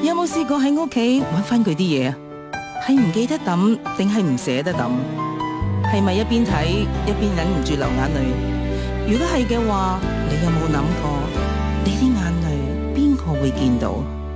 有冇試過喺屋企揾翻佢啲嘢啊？係唔記得抌定係唔捨得抌？係咪一邊睇一邊忍唔住流眼淚？如果係嘅話，你有冇諗過，你啲眼淚邊個會見到？